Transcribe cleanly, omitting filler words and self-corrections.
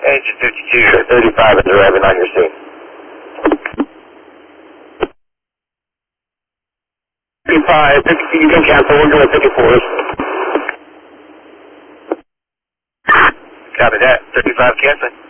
Engine 52, 35 is arriving on your scene. 55, 52, you can cancel, we're going 54s. Copy that, 35 canceling.